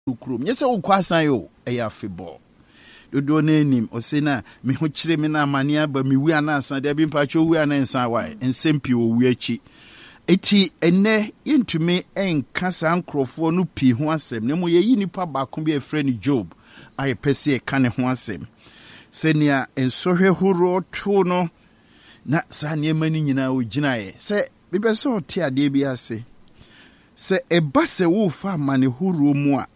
krom nyese wo kwasan yo eya febol dodo na enim osena me ho kire me na amane aba me wi anansan da bi mpacho wi anansan wa ensempi wo wi achi eti ene yentumi enka san krofo no pi ho asem ne mo ye yi nipa ba ko bi efre ni Job aye pese e ka ne ho asem senia ensohwe horo to no na sa ne mani nyina o ginae se bebe so te ade bi ase se eba se wo fa mane horo mu a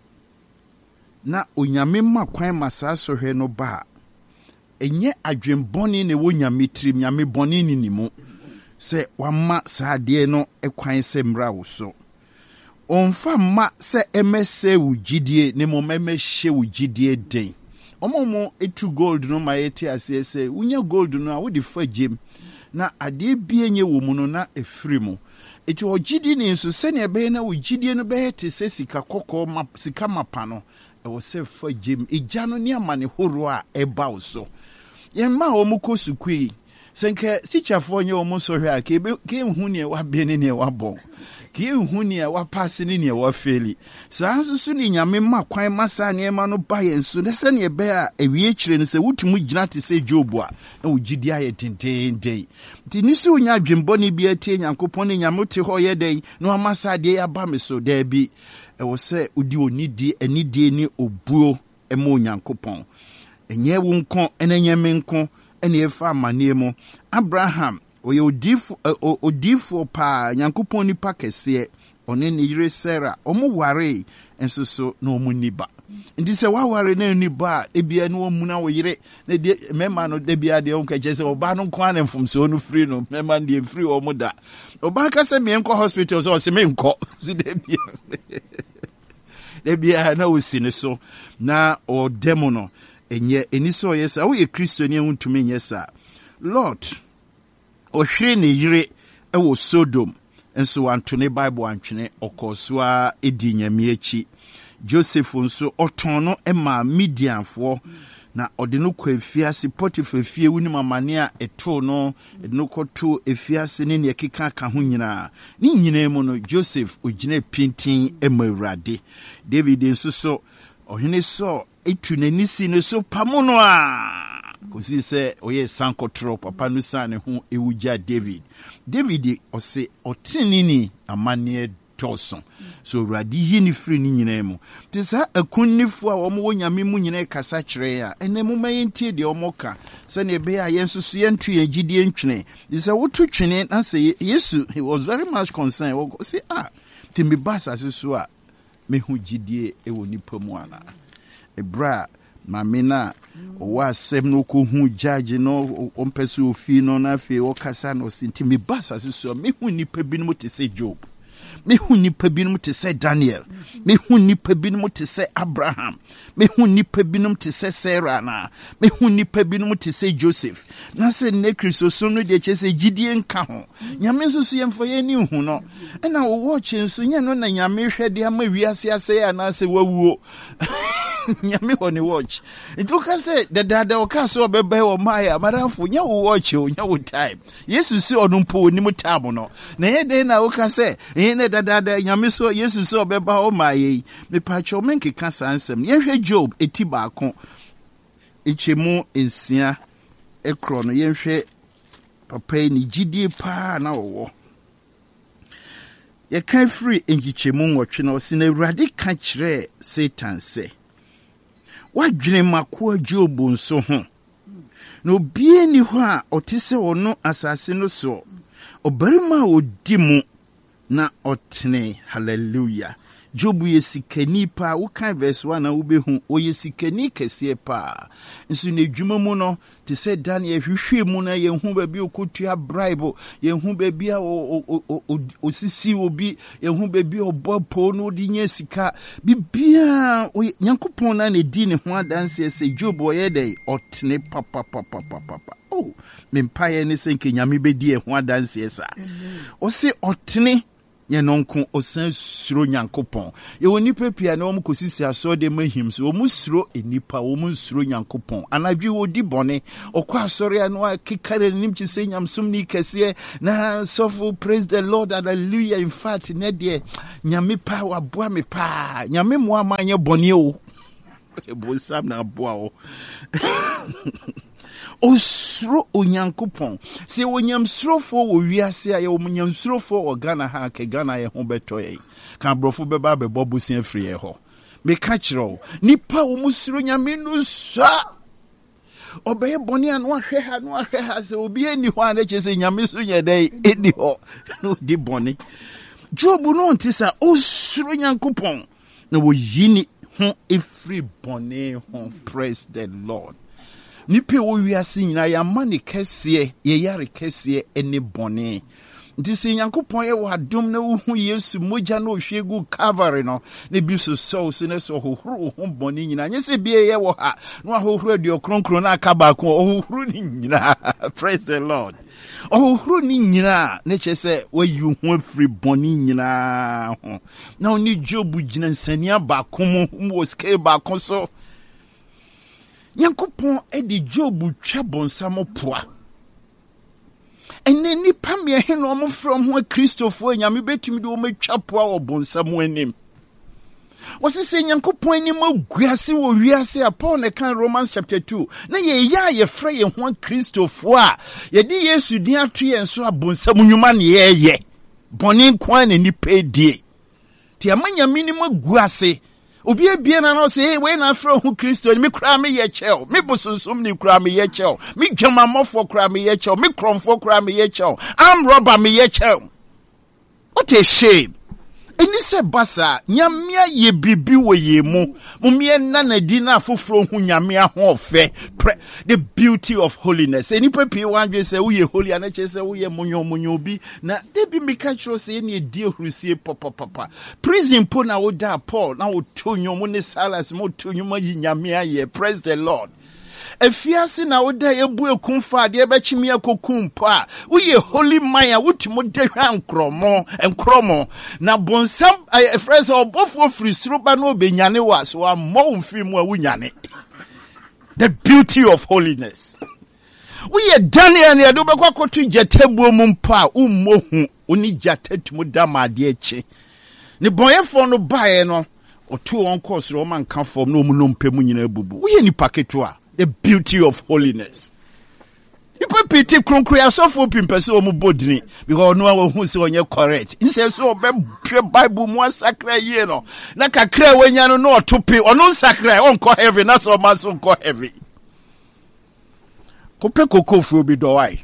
na onyame ma kwan masa sohwe no ba enye adwemboni ne wo nyame trim nyame boni ni nimu se wama sa de no ekwan se mra wo so onfa ma se emese wo gidie ne mo memehye wo gidie den omomo etu gold no ma yeti ase se unya gold no a wo di fagem na ade bienye wo mu no na efiri mu eti ogidi ni nso se ne be na wo gidie no be te se sika kokko ma sika mapa no wo se fagem igya no ne amane horo a eba wo so yemma o mu kosukui senke teacherfo nye o mu so hwe a ke hu ne wa be ne wa bon ke hu ne wa pass ne wa faili sa so ni nyame ma kwan masa ne ma no ba yen so ne se ne be a ewie kire ne se wutumu gina te se Job a na wo gidi aye tentenden ti ni so nya dwembo ne bi atie Nyankopon ne nyame te ho ye den no amasa de ya ba me so da bi e wo se odi onidi anidie ni obuo e mo Nyankopon enye wo nko enenye me nko ene efa amane mu Abraham oye odifo pa Nyankopon nipa kese one ne yire Sarah omo ware enso so na omo niba ndi se wa ware na niba ebia na omu na wo yire na de mema no de bia de onka je se oba no nko ana mfumso no free no mema de free omo da oba ka se me enko hospital so se me enko so de bia de bia na osine so na o demo no enye eniso yesa wo ye Kristo ne huntumi nyesa Lord ohwere ne yire ewo Sodom enso antone Bible antwene okosua edi nyame achi Joseph nso otono ema Midianfo na ode no kwa efiase Potiphar fie wuni mamane a eto no no koto efiase ne ne keka ka ho nyina ni nyina mu no Joseph ogina pintin ema Awurade David nso so ohene so etu nanisi ne so pamono a kosi se oye sankotro papa no sa ne ho ewuja David ose otinini amane toson so Awurade yi ni firi ni nyina mu te sa akunnifo a omo wonyame mu nyina kasa kire a ene mu mayentie de omo ka se ne be a yensusu yentu yegidie ntwene te sa wotu twene na se Yesu he was very much concerned wo say timi basa so a me hu gidie ewo nipa mu ana ebra mamina o asem no ko hu judge no ompese ofi no na fe o kasa no sintimi basa so me hu nipa binom te se Job me hu nipa binom te se Daniel me hu nipa binom te se Abraham me hu nipa binom te se Sarah na me hu nipa binom te se Joseph na se ne Kristo so no de chese gidie nka ho nyame nso so yemfo ye ni hu no na wo watch nso nya no na nyame hwede ama wiase ase ana se wawuo nyame honi watch ntuka se dada okaso obebe wo maya maramfo nya wo watch nya wo time Yesu si onumpo ni mutamo no na ye de na okase ne dada nyame so Yesu so obeba o maye me pacho menke kasa ansem ye hwe Job etiba ko echemu ensia ekro no ye hwe papa ni gidie pa na wo ye kan free engichemu nwotwe na osi na Awurade ka kire Satan se wadwene makoa Job nso ho na obie ni ho a otese ono asase no so obarima odi mu na otene hallelujah Job yesikani pa wokan verse 1 na wobehu oyesikani kese pa nso na dwuma mu no te se Daniel hwehwe mu na ye hu ba bi okotua bribe ye hu ba bi a osisi obi ye hu ba bi obopo no di nya sika bibia Nyankopon na ne di ne ho adanse se Job oye dey otene papa mempaye ne se nke nyame bedi e ho adanse sa o se otene Ye nonko osan suro Nyankopon. Ye woni pepia na omu kosisi aso de mahim so omu suro enipa omu suro Nyankopon. Anadwi odi bone okwa asori anu akekare nim chise nyamsum ni kese na sofu praise the Lord hallelujah in fact ne de nyame pa waboa me pa nyame mo amanye bone o ebo sam na aboa o osuro Onyankopon se onyamsurofo wo wiase aye onyamsurofo wo Ghana ha ke Ghana ye ho beto ye kan brofo beba bebo busia free ye ho me ka kiro nipa wo musuro nyame no sa obeye boni anu ahwe ha se obi eni ho ane chese nyame so nye dai eni ho no di boni Job no ntisa osuro Nyankopon na wo yini ho every boni ho praise the Lord. Nipe wo wiase nyina ya mane kese ye yare kese ene bone nti se Nyankopon ye wadom na wo hu Yesu moja na ohwegu Calvary no ne bi so so ne so hohoro ho bone nyina nye se bie ye wo ha no hohoro ade okronkron na aka ba ko hohoro ni nyina praise the Lord hohoro ni nyina ne chese wayi hu afri bone nyina ho na oni Job gina nsania ba ko mo scale ba ko so Nyankopon edi Job twa bonsam poa. Ene nipa me he no mo from ho Christopher nyame betumi de o matwa poa wo bonsam anim. Wose se Nyankopon ani maguase wo wiase a Paul ne kan Romans chapter 2. Na ye frɛ ye ho Christopher a ye di Yesu din ato ye nso abonsam nwuma ne ye. Bone kwan na nipa die. Ti amanya mini maguase obi ebie na no say we na afro hu Kristo ni me kura me ye chel me bosonsum ni kura me ye chel me dwamamofo kura me ye chel me kromfo kura me ye chel am robber me ye chel. What a shame. Eni se basa nyamia ye bibi wo ye mu mumie na na di na afoforo hu nyamia ho ofe the beauty of holiness. Eni pepi wanwe se wo ye holy ana che se wo ye munyo bi na de bi meka chiro se eni edi ehrusie papa prison po na wo da Paul na wo tonyo mu ne Silas mo tonyo ma yi nyamia ye praise the Lord. Efiase na wo da ebu ekumfa de ebechimi akokumpa wo ye holy man a wutimo de hwan na bonsam efrese obofo free sroba no benyane was wa mo mfimu a wunyane the beauty of holiness wo ye Daniel ne do bekwa kotu jatebuo mu mpa ummohu oni jatetumu dama de echi ne boyefo no bae no otu won course ro man kan form no mu no mpemu nyina bubu wo ye ni paketo a the beauty of holiness. You put pity konkria so for pimpese o mu bodini because no who say onye correct. Instead so be Bible mu sakra ye no. Na kakra wanya no no otope ono sakra on ko heaven na so man so ko heaven. Kope kokofo bi do wai.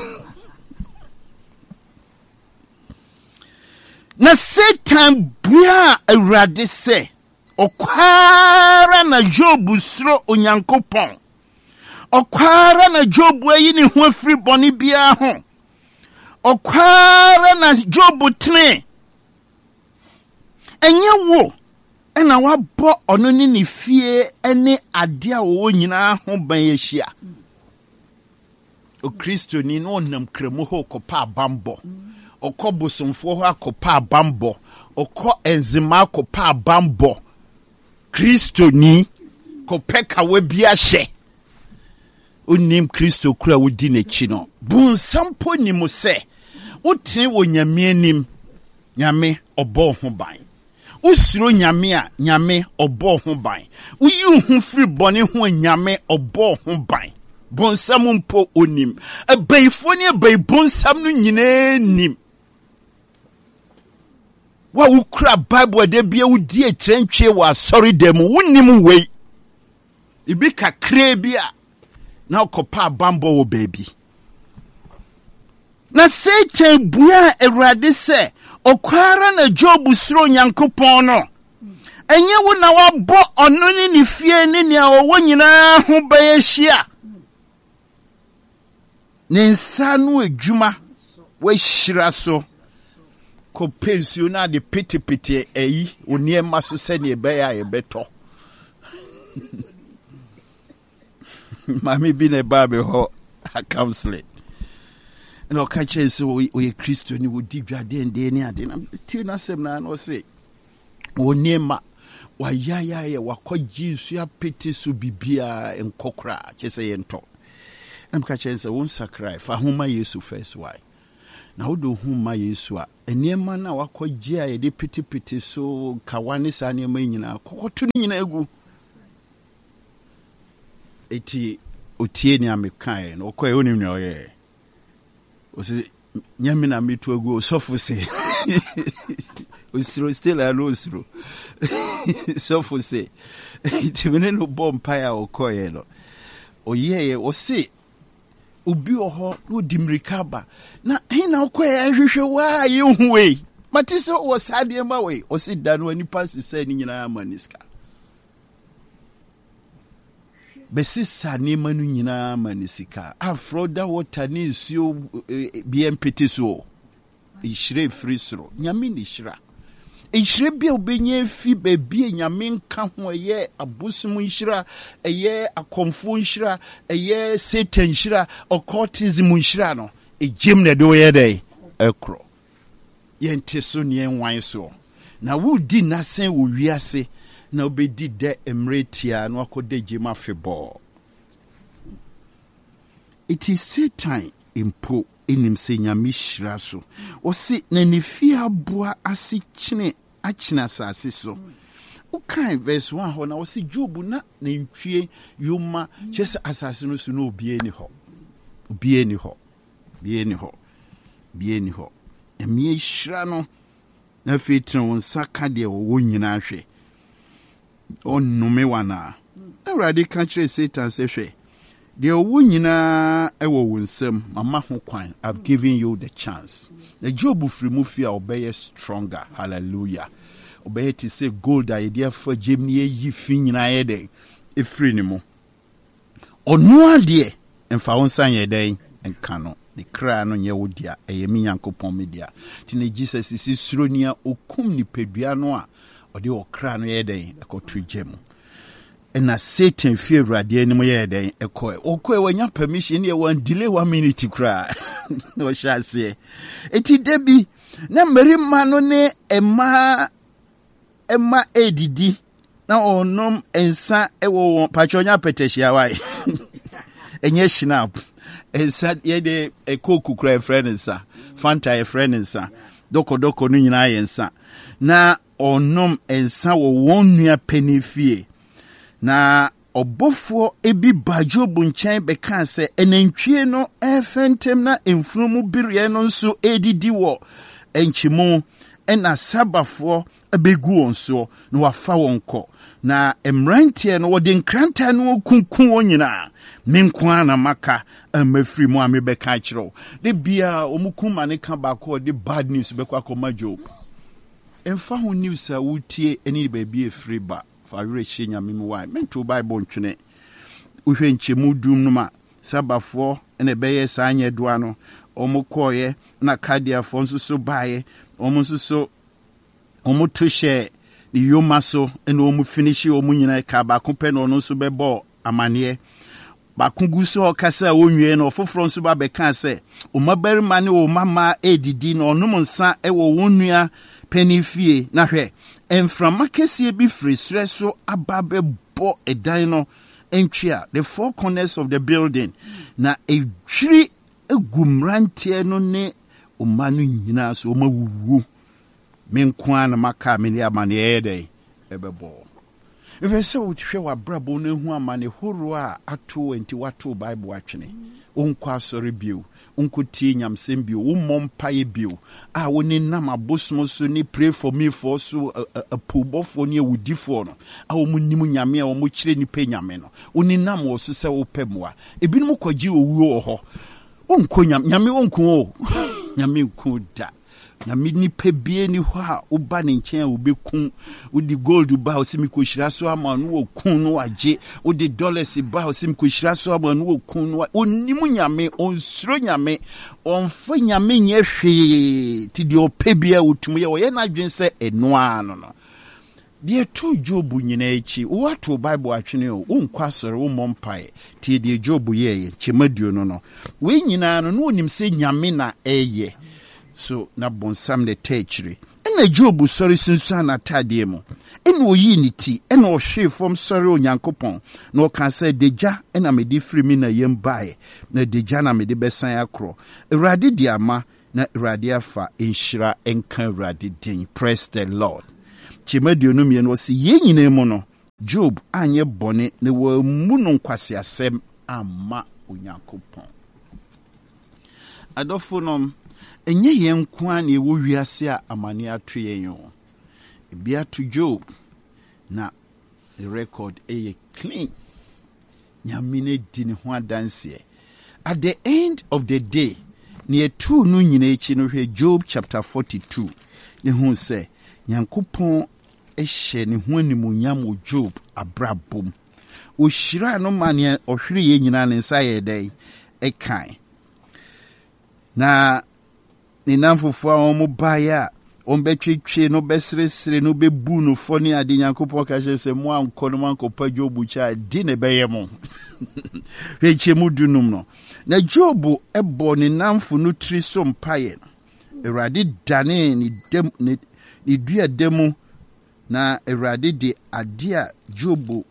Na Satan bua Awurade se okwara na Job suro Onyankopon. Okwara na Job ayi ni ho afiri bone bia ho. Okwara na Job tene. Enye wo ena wabɔ ono ni ne fie ene ade a wo nyina ho ban yehia. O Kristo ni no nam kremu ho kopa bambo. Okɔ bosomfo ho akopa bambo. Okɔ enzima akopa bambo. Kristo ni kopeka we bia hye. Onim Kristo kura wodi n'echi no bunsampo ni mo se wotene wo nyame anim nyame obɔ ho ban usuro nyame a nyame obɔ ho ban uyi hu firi bɔne ho nyame obɔ ho ban bonsam mpo onim abaifo ne abai bonsam no nyina nim wa ukura Bible de bia wudi etrentwe wa sorry dem wonim wei ibi kakra bia na kopa bambo wo baby. Na Satan bua Awurade se okwara na Job suro Nyankopon no. Enye wo na wabɔ ono ni ne fie ne nea owo nyina ho bayehia. Ne nsa no adwuma we hyira so. Ko pension na de petepete eyi oni maso se ne be ya yebeto. Mami bi ne babe ho a counseling. na okache se o Kristo ni wo di dwade ende ni ade na ti na sem na no se onema wa ya wakɔgye nsu apete so bibia enkokra kyese yento na mkache se won sakrai fa homa Yesu first why na wodo homa Yesu a enema na wakɔgye a ye de pete so kawane sa ne ma nyina kokoto nyina egu eti otie ni amekae no okoye onim ne oye o se nyamina metu egu osofo se osiro still a osiro sofo se timene no bompa ya okoye no oyeye o se obi oho no dimrika ba na hina okoye ahwehwe wa ye huwe matiso wo sade ma we o se danu ani pass se ni nyina amaniska besisa ni manu nyina manisika afroda water ni nsuo biempete so ihire frisro nyame ni hira ihire bia obenye fi bebie nyame nka ho ye abusum hira eye akomfo hira eye satan hira occultism hira no ejim na do ye dey ekro yente so ne enwan so na wudi nasen wo wiase na obedi de emretia no akode jema febo it is Satan impo enim se nyame hira so o se na nifi aboa asikyene akyena asase so ukai verse 1 ho na o se Job na ntwie yoma chese asase no so na obie ni ho emi hira no na fetren won saka de wo nyina hwe onnume wana awrade ka kire Satan se hwe de owo nyina ewo wonsem mama ho kwan I've given you the chance the Job free mu fi a obey stronger hallelujah obey to say gold a idea for jemni yi fi nyina ye den e free ni mu onu ade emfa wonsan ye den enka no ne kra no nye wodia eyemi Yankopon media tine Jesus si suronia okum ni pedua no a ode okra no ye den ekotu gemu na Satan fear rade ni mo ye den ekoe wanya permission ye wan delay 1 minute kra no shase eti debi na mmarima no ne ema edidi na onom ensa ewo pachonya peteshia wai enye shinap ensa ye de ekoku kra friend ensa fanta e friend ensa doko no nyina yensa na onom ensa wo wonnua penifie na obofo ebi bajobu nkyɛn bɛka sɛ enantwie no efentem na emfunumu biriɛ no nso edidi wɔ enkyimo ɛna sabafo abegu onso na wafa wonko na emrantie no wɔde nkranta no kunkun wonyina menkwa na maka amafiri mu amebɛka kyerɛw de bia omukuma ne ka ba ko de bad news bɛkɔ akɔma Job emfa ho news a wutie eni baabi efiri ba fa wreche nyame mu wai mento Bible ntwene uhwe nkyemu dum no ma sabafo ene bɛyɛ saa anya doa no omukoye na kadiafo nso so baaye omunso so omuto hye ne yoma so ene omu finish omu nyina ka ba kompe no nso bɛbɔ amane ba kungu so okasa wonwie no ofoforo nso ba bɛka sɛ omabarima ne o mama edidi no onom nsa ewo wonnua penifie na hwɛ enframa kese bi frisre so ababe bo edan no entwia the four corners of the building na edwiri egumrantie no ne omanu nyina so omawuwu menkwa na maka me amane ede ebebo efese wothwe wabrabo no hu amane horo a ato enti wato Bible atwene onkwa sori bio onkotie nyamsem bio wo mompaye bio a woni nam abosom so ni pray for me for so a pobofo ni awudifo no a wo munim nyame a wo mo kire ni pe nyame no woni nam wo so se wo pemwa ebinom kwaji owuo ho onko nyame onko o nyame nko da nyame ni pe bie ni ho a oba ne nkyɛn a obekun odi gold ba o simi ko hyira so ama no okun no agye odi dollars ba o simi ko hyira so ama no okun no onimu nyame onsuro nyame onfa nyame nye hwee ti de ope bia otum ye o ye na dwen sɛ enoa no deɛ to Job nyina echi what to Bible atwene o unkwasore wo mompae tie deɛ Job yɛɛ kyemaduo no we nyina no onim sɛ nyame na ɛyɛ so na bonsam de tachire ɛna Job sɔre sunsuan atade mu ɛna oyi ne ti ɛna ɔhwe fam sɔre Onyankopɔn na ɔka sɛ degya ɛna mede firi mi na yɛm bae na degya na mede bɛsan akorɔ Awurade di ama na Awurade afa nhyira enka Awurade din. Praise the Lord. Kyemaduo no mmienu ɔsi yɛn nyinaa mu no Job anyɛ bɔne na wɔamu no nkwasiasɛm ama Onyankopɔn. Adɔfo nom enye yɛn nko a na ɛwɔ wiase a amane ato yɛn o. Ebi ato Job na the record ɛyɛ clean. Nyame ne di ne ho adanseɛ. At the end of the day, near two no nyina echi no hwɛ Job chapter 42. Ne hu sɛ Nyankopɔn ɛhyɛ ne ho animuonyam wɔ Job abrabom. Ohyira no ma ne ɔhwere yɛ nyina ne nsa yɛ dɛn ɛkan. Na ne namfofo a wɔn baeɛ a wɔn bɛtwetwe no bɛseresere no bɛbu no fɔ ne ade Nyankopɔn ka hyɛ sɛ mo ankɔ no mankɔpa Job kyɛ di ne bɛyɛ mo. Hwɛkyɛ mu dunum no. Na Job ɛbɔ ne namfo no tiri so mpaeɛ. Awurade dane ne dua demu na Awurade de ade a Job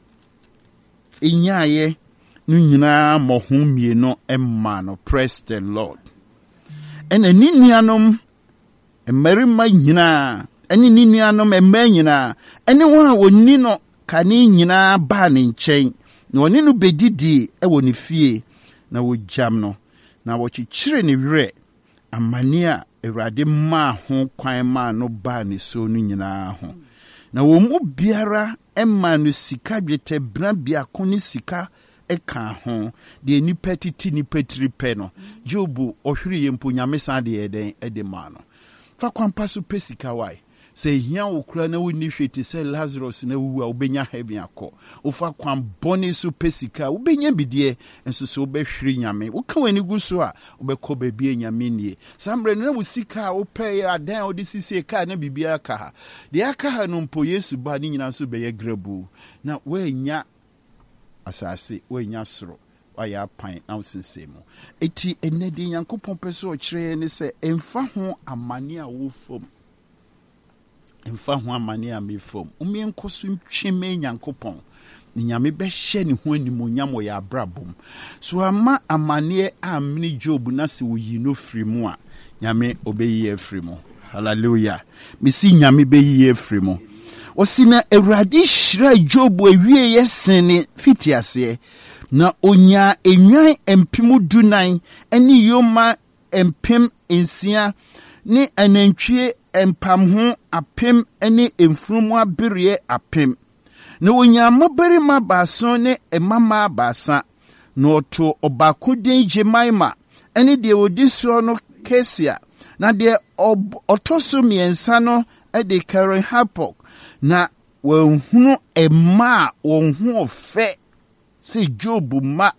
enyaayɛ no nyinaa mmɔho mmienu ɛma no. Praise the Lord. Ɛna ne nuanom mmarima nyinaa ɛne ne nuanom mmaa nyinaa ɛne wɔn a wɔni no kane nyinaa baa ne nkyɛn na wɔne no bɛdidi ɛwɔ ne fie na wɔgyam no na wɔkyekyere ne werɛ amane a Awurade maa ho kwan maa no baa ne so no nyinaa ho na wɔn mu biara ɛma no sika dwetɛ bra biako ne sika ɛka ho de nipa titi nipa tiri pɛ no Job ɔhwere yɛ mpo Nyame san de yɛden ɛde maa no fa kwampa so pɛ sika wae sɛ hia wo kura na wonni hwete sɛ Lazarus na wuwu a wobɛnya heaven akɔ wofa kwan bɔne so pɛ sika wobɛnya bideɛ nso so wobɛhwere Nyame woka wani gu so a wobɛkɔ baabi a Nyame nie sambre na wo sika a wopɛ adan a wode sisi ka na bibia aka ha de aka ha no mpo Yesu ba ne nyina so bɛyɛ grabu na woanya asase woanya soro wayɛ apan na wosensɛ mu eti enedi Nyankopɔn pɛ so ɔkyerɛ ne sɛ emfa ho amane a wofom emfa ho amane a mefom umienko so ntweme Nyankopɔn ne Nyame bɛhyɛ ne ho animonyam wɔ yɛ abrabom so ama amane a mini Job na se woyi no firi mu a Nyame obeyi afiri mu. Hallelujah. Misi Nyame beyi afiri mu. Osina Awurade hyira Job awie yɛsene fitiase na onya enwan empem dunan ene yoma empem ensia ne anantwie empam ho apem ene emfurumu abere apem na onya mabarima baaso ne emama baasa na oto obako den Jemaima ene de odiso no Kesia na de otoso miensa no de Karen Hapok na wɔhunu ɛma wɔn ho ɔfɛ sɛ Job ma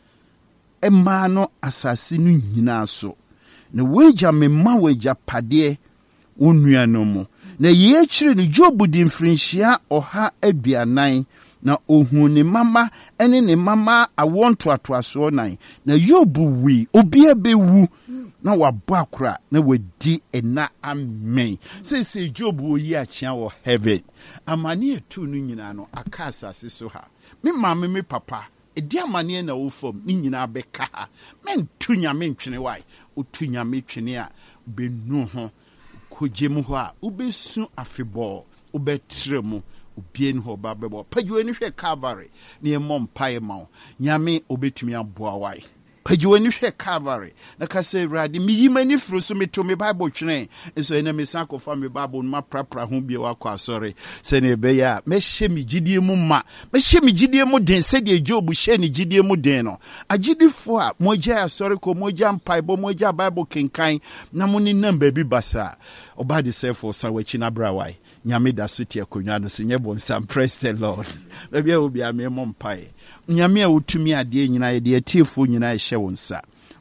ɛma no asase no nyinaa so na wɔagya mema wɔagya padeɛ wɔnnua no mu na yie kyerɛ no Job di mfirinhyia 140 na ohun ne mama ɛne ne mama awontoatoaso nan na Job wi obia bewu na wabɔ akora na wadi ɛna amen sɛ Job woyi akyea wɔ heaven amane etu no nyina no aka asase so ha me maame me papa edi amane na wo fam ne nyina bɛka ha men tu Nyame ntwene wai otu Nyame twene a benu ho kogye ho a ubesu afebɔ ubetre mu obien ho ba bɛbɔ pajuani hwɛ Calvary ne mmɔ mpae ma Nyame obetumi aboa wai pajuani hwɛ Calvary na ka sɛ Awurade miyi mani furu so meto me Bible twene nso ena me san kofa me Bible no maprapra ho bia wakɔ asɔre sɛ ne be ya mɛhyɛ me gidie mu ma mɛhyɛ me gidie mu den sɛ de Job hyɛ ne gidie mu den no agidifo a mogya asɔre ko mogya mpae bo mogya Bible kenkan na mo ni namba bi basa oba de sɛfo sa wachi na brawai Nyame da so tie konwa no se nyebo nsam. Praise the Lord. Bia obi ame mo mpae Nyame a wotumi ade nyina ye de atiefo nyina hyɛ wo nsa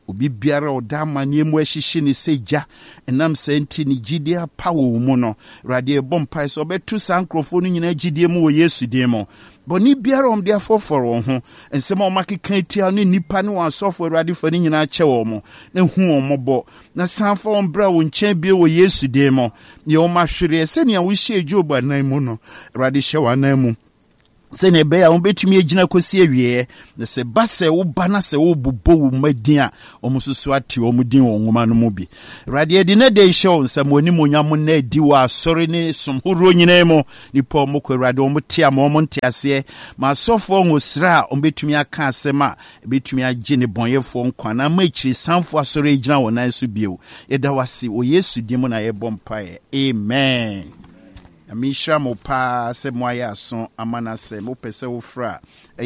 obi biara oda amane mu ahihye ne seja enam senti ne gidie pa wo mu no Awurade ebom pai so obetu sankrofo no nyina gidie mu wo Yesu din mu boni biara de afoforo ho ensem o makeka etia no nipa ne wasofo Awurade fa ne nyina ache wo mo na hu o mobo na sanfa on bra wo nchen bie wo Yesu din mu ye o mahwere se ne wo hye Job anan mu no Awurade hye wa anan mu se ne be ya wo betumi agina kosi awie na se ba se wo ba na se wo bobo wo madin a o mususu ate wo mudin wo nwoma no mu bi Awurade edi na de show nsam oni monyam na edi wa asori ne somhoro nyina mu nipa mo ko Awurade o mute am o mo nte ase ma sofo ngosra o betumi aka asema betumi age ne bonyefo nkwa na ma akiri sanfo asori agina wo nan so bio eda wase o Yesu di mu na ye bompae amen. Misha mopa se moya son amana se mo pese wo fra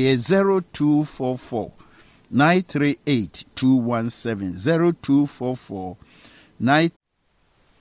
0244 938 217 0244